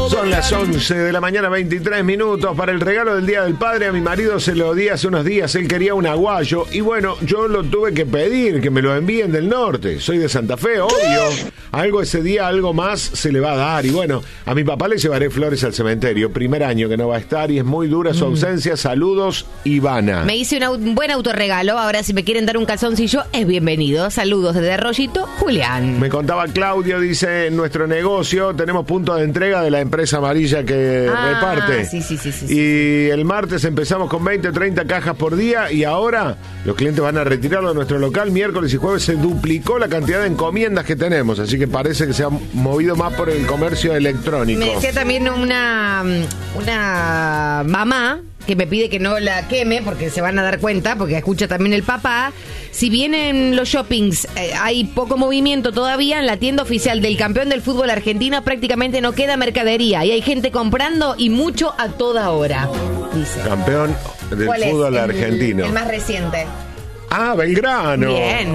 Son las 11 de la mañana, 23 minutos. Para el regalo del Día del Padre, a mi marido se lo di hace unos días. Él quería un aguayo y bueno, yo lo tuve que pedir, que me lo envíen del norte. Soy de Santa Fe, obvio. Algo ese día, algo más se le va a dar. Y bueno, a mi papá le llevaré flores al cementerio. Primer año que no va a estar y es muy dura su ausencia. Saludos, Ivana. Me hice un buen autorregalo. Ahora, si me quieren dar un calzoncillo, es bienvenido. Saludos desde Arroyito, Julián. Me contaba Claudio, dice, en nuestro negocio tenemos punto de entrega de la empresa amarilla que reparte. Sí. Y el martes empezamos con 20 o 30 cajas por día y ahora los clientes van a retirarlo de nuestro local. Miércoles y jueves se duplicó la cantidad de encomiendas que tenemos, así que parece que se ha movido más por el comercio electrónico. Me decía también una mamá que me pide que no la queme porque se van a dar cuenta, porque escucha también el papá. Si bien en los shoppings hay poco movimiento todavía, en la tienda oficial del campeón del fútbol argentino prácticamente no queda mercadería y hay gente comprando y mucho a toda hora, dice. Campeón del fútbol argentino. El más reciente. Belgrano. Bien.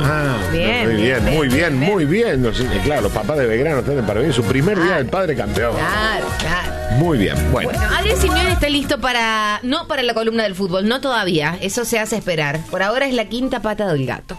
Muy bien. No sé, claro, los papás de Belgrano están para bien su primer día del padre campeón. Claro. Muy bien. Bueno, Adrián Simeone está listo no para la columna del fútbol, no todavía. Eso se hace esperar. Por ahora es la quinta pata del gato.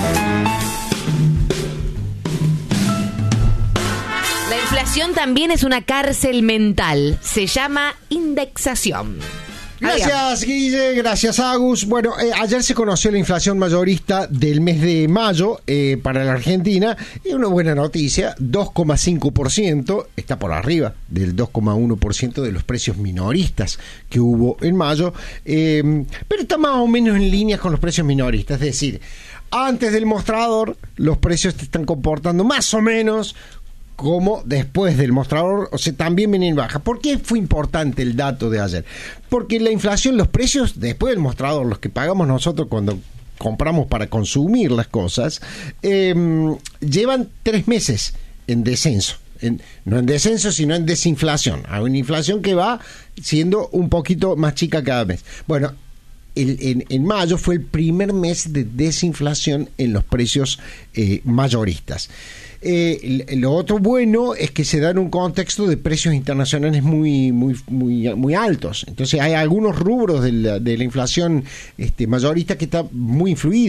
La inflación también es una cárcel mental. Se llama indexación. Gracias, Guille, gracias, Agus. Bueno, ayer se conoció la inflación mayorista del mes de mayo para la Argentina. Y una buena noticia, 2,5%, está por arriba del 2,1% de los precios minoristas que hubo en mayo, pero está más o menos en línea con los precios minoristas. Es decir, antes del mostrador, los precios se están comportando más o menos como después del mostrador, o sea, también vienen baja. ¿Por qué fue importante el dato de ayer? Porque la inflación, los precios después del mostrador, los que pagamos nosotros cuando compramos para consumir las cosas, llevan 3 meses en descenso. No en descenso, sino en desinflación. Hay una inflación que va siendo un poquito más chica cada mes. Bueno, en mayo fue el primer mes de desinflación en los precios mayoristas. Lo otro bueno es que se da en un contexto de precios internacionales muy altos. Entonces hay algunos rubros de la inflación mayorista que está muy influido